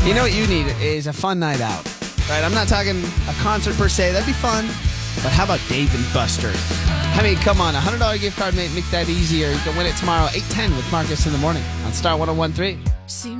You know what you need is a fun night out. Right? I'm not talking a concert per se. That'd be fun. But how about Dave & Buster's? I mean, come on. $100 gift card may make that easier. You can win it tomorrow, 8:10 with Marcus in the morning on Star 101.3.